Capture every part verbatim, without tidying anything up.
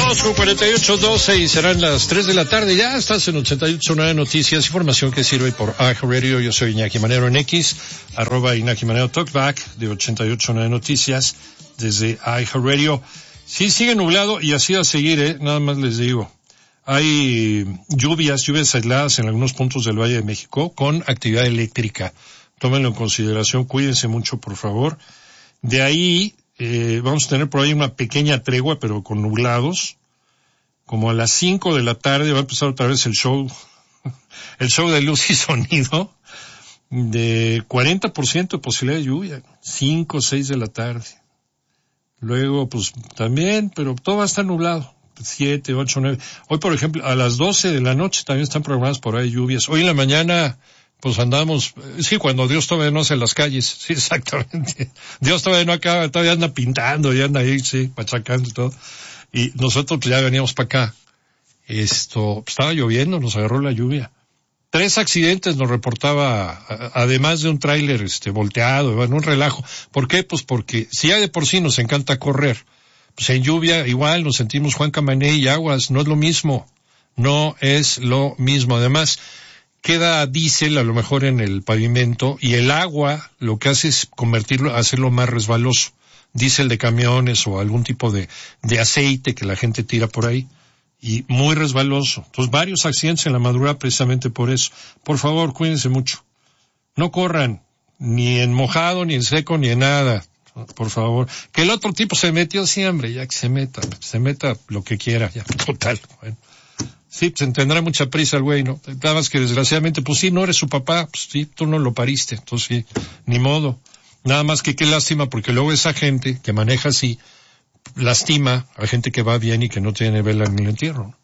Vamos con cuarenta y ocho doce y serán las tres de la tarde. Ya estás en ochenta y ocho punto nueve Noticias, información que sirve por iHeartRadio. Yo soy Iñaki Manero en X, arroba Iñaki Manero Talkback de ochenta y ocho punto nueve Noticias desde iHeartRadio. Sí, sigue nublado y así va a seguir, eh, nada más les digo. Hay lluvias, lluvias aisladas en algunos puntos del Valle de México con actividad eléctrica. Tómenlo en consideración, cuídense mucho, por favor. De ahí, eh, vamos a tener por ahí una pequeña tregua, pero con nublados. Como a las cinco de la tarde va a empezar otra vez el show, el show de luz y sonido, de cuarenta por ciento de posibilidad de lluvia, cinco, seis de la tarde. Luego, pues, también, pero todo va a estar nublado. siete, ocho, nueve. Hoy, por ejemplo, a las doce de la noche también están programadas por ahí lluvias. Hoy en la mañana, pues andamos, sí, cuando Dios todavía no hace las calles, sí, exactamente. Dios todavía no acaba, todavía anda pintando, y anda ahí, sí, machacando y todo. Y nosotros pues ya veníamos para acá. Esto, estaba lloviendo, nos agarró la lluvia. Tres accidentes nos reportaba, además de un tráiler, este, volteado, bueno, un relajo. ¿Por qué? Pues porque si ya de por sí nos encanta correr, pues en lluvia igual nos sentimos Juan Camané y aguas, no es lo mismo, no es lo mismo. Además, queda diésel a lo mejor en el pavimento y el agua lo que hace es convertirlo, hacerlo más resbaloso. Diésel de camiones o algún tipo de, de aceite que la gente tira por ahí y muy resbaloso. Entonces varios accidentes en la madrugada precisamente por eso. Por favor, cuídense mucho. No corran, ni en mojado, ni en seco, ni en nada. Por favor. Que el otro tipo se metió siempre, ya que se meta, se meta lo que quiera, ya, total. Bueno. Sí, pues tendrá mucha prisa el güey, ¿no? Nada más que desgraciadamente, pues sí, no eres su papá, pues sí, tú no lo pariste, entonces sí, ni modo. Nada más que qué lástima, porque luego esa gente que maneja así, lastima a gente que va bien y que no tiene vela en el entierro, ¿no?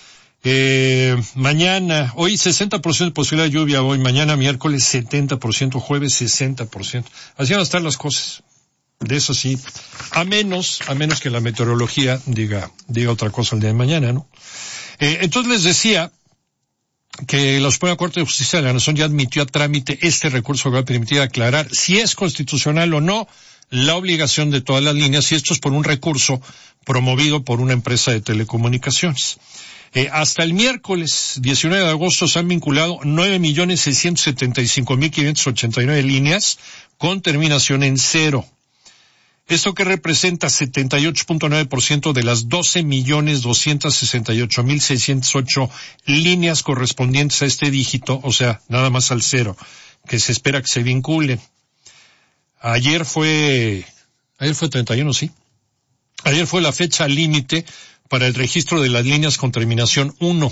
Eh, mañana, hoy sesenta por ciento de posibilidad de lluvia hoy, mañana miércoles setenta por ciento, jueves sesenta por ciento. Así van a estar las cosas. De eso sí, a menos, a menos que la meteorología diga, diga otra cosa el día de mañana, ¿no? Eh, entonces les decía que la Suprema Corte de Justicia de la Nación ya admitió a trámite este recurso que va a permitir aclarar si es constitucional o no la obligación de todas las líneas, y esto es por un recurso promovido por una empresa de telecomunicaciones. Eh, hasta el miércoles diecinueve de agosto se han vinculado nueve millones seiscientos setenta y cinco mil quinientas ochenta y nueve líneas con terminación en cero. Esto que representa setenta y ocho punto nueve por ciento de las doce millones doscientos sesenta y ocho mil seiscientos ocho líneas correspondientes a este dígito, o sea, nada más al cero, que se espera que se vinculen. Ayer fue, ayer fue treinta y uno, sí. Ayer fue la fecha límite para el registro de las líneas con terminación uno.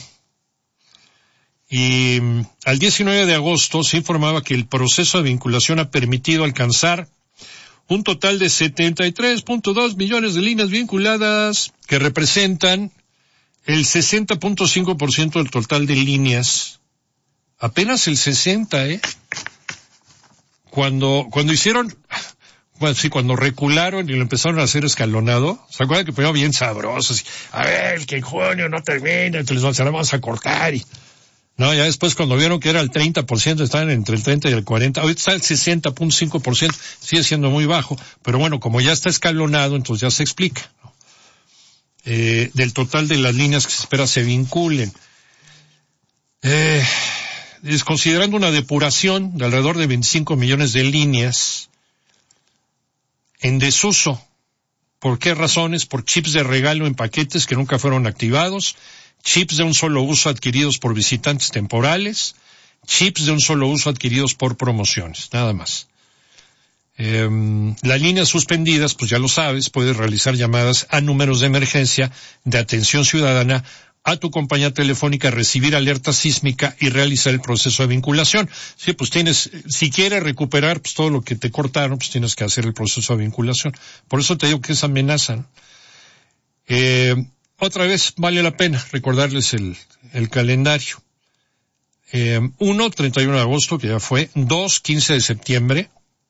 Y al diecinueve de agosto se informaba que el proceso de vinculación ha permitido alcanzar un total de setenta y tres punto dos millones de líneas vinculadas, que representan el sesenta punto cinco por ciento del total de líneas. Apenas el sesenta, ¿eh? Cuando, cuando hicieron, bueno, sí, cuando recularon y lo empezaron a hacer escalonado, ¿se acuerdan que primero bien sabrosos? A ver, que en junio no termina, entonces se la vamos a cortar y... No, ya después cuando vieron que era el treinta por ciento, estaban entre el treinta y el cuarenta, ahorita está el sesenta punto cinco por ciento, sigue siendo muy bajo, pero bueno, como ya está escalonado, entonces ya se explica, ¿no? Eh, del total de las líneas que se espera se vinculen. Eh, es considerando una depuración de alrededor de veinticinco millones de líneas en desuso. ¿Por qué razones? Por chips de regalo en paquetes que nunca fueron activados, chips de un solo uso adquiridos por visitantes temporales, chips de un solo uso adquiridos por promociones, nada más. Eh, las líneas suspendidas, pues ya lo sabes, puedes realizar llamadas a números de emergencia de atención ciudadana, a tu compañía telefónica, recibir alerta sísmica y realizar el proceso de vinculación. Sí, pues tienes, si quieres recuperar pues todo lo que te cortaron, pues tienes que hacer el proceso de vinculación. Por eso te digo que es amenaza, ¿no? Eh, Otra vez vale la pena recordarles el, el calendario. Eh, uno, treinta y uno de agosto, que ya fue. dos, quince de septiembre.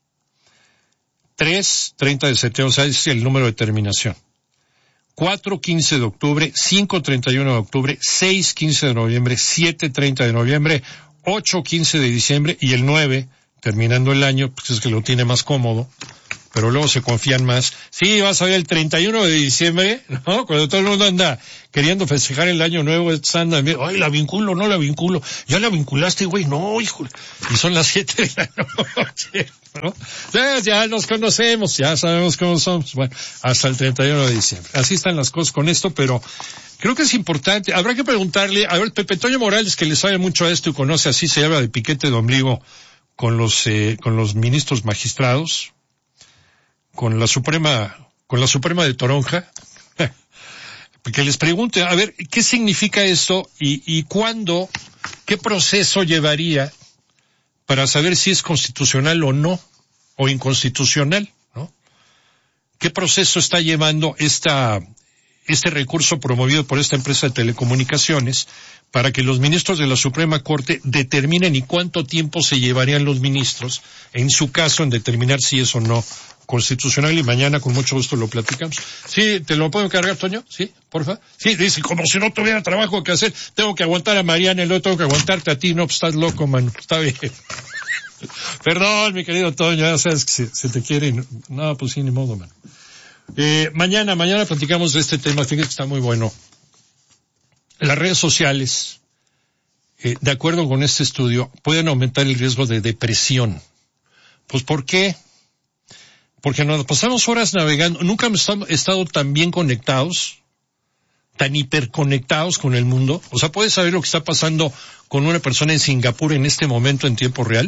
tres, treinta de septiembre, o sea, es el número de terminación. cuatro, quince de octubre. cinco, treinta y uno de octubre. seis, quince de noviembre. siete, treinta de noviembre. ocho, quince de diciembre. Y el nueve, terminando el año, pues es que lo tiene más cómodo, pero luego se confían más. Sí, vas a ver el treinta y uno de diciembre, ¿no? Cuando todo el mundo anda queriendo festejar el año nuevo, andan, ay, la vinculo, no la vinculo. Ya la vinculaste, güey, no, hijo. Y son las siete de la noche, ¿no? Ya, ya nos conocemos, ya sabemos cómo somos. Bueno, hasta el treinta y uno de diciembre. Así están las cosas con esto, pero creo que es importante. Habrá que preguntarle, a ver, Pepe Toño Morales, que le sabe mucho a esto y conoce, así se habla de piquete de ombligo con los, eh, con los ministros magistrados, con la Suprema, con la Suprema de Toronja, que les pregunte, a ver, ¿qué significa esto y, y cuándo, qué proceso llevaría para saber si es constitucional o no, o inconstitucional, ¿no? ¿Qué proceso está llevando esta, este recurso promovido por esta empresa de telecomunicaciones para que los ministros de la Suprema Corte determinen y cuánto tiempo se llevarían los ministros, en su caso, en determinar si es o no constitucional? Y mañana con mucho gusto lo platicamos. Sí, ¿te lo puedo encargar, Toño? Sí, porfa. Sí, dice, como si no tuviera trabajo que hacer, tengo que aguantar a Mariana y luego tengo que aguantarte a ti. No, pues estás loco, mano. Está bien. Perdón, mi querido Toño, ya sabes que se, se te quiere. No, no, pues sí, ni modo, mano. Eh, mañana, mañana platicamos de este tema, fíjate que está muy bueno. Las redes sociales, eh, de acuerdo con este estudio, pueden aumentar el riesgo de depresión. Pues, ¿por qué? Porque nos pasamos horas navegando, nunca hemos estado tan bien conectados, tan hiperconectados con el mundo. O sea, ¿puedes saber lo que está pasando con una persona en Singapur en este momento en tiempo real?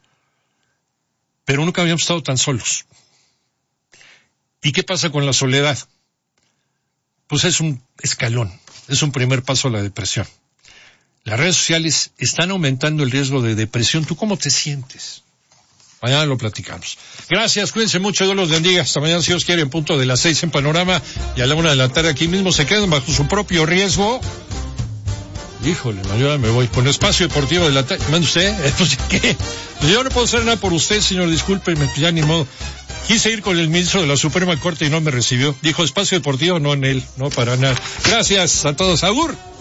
Pero nunca habíamos estado tan solos. ¿Y qué pasa con la soledad? Pues es un escalón, es un primer paso a la depresión. Las redes sociales están aumentando el riesgo de depresión. ¿Tú cómo te sientes? Mañana lo platicamos. Gracias, cuídense mucho, Dios los bendiga. Hasta mañana, si Dios quiere, en punto de las seis en Panorama, y a la una de la tarde aquí mismo. Se quedan bajo su propio riesgo. Híjole, mañana me voy con Espacio Deportivo de la tarde. ¿Manda usted? Pues, ¿qué? Pues yo no puedo hacer nada por usted, señor, discúlpeme, ya ni modo. Quise ir con el ministro de la Suprema Corte y no me recibió. Dijo Espacio Deportivo, no en él, no para nada. Gracias a todos. Agur.